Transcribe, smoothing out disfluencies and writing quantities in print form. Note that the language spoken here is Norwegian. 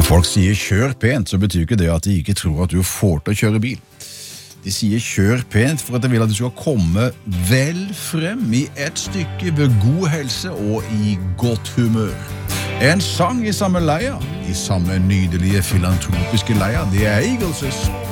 folk sier kjør pent, så betyr ikke det at de ikke tror at du får til å kjøre bil. De sier kjør pent for at de vil at du skal komme vel frem i et stykke ved god helse og i godt humør. En sang i samme leia, i samme nydelige filantropiske leia, det er Eagles'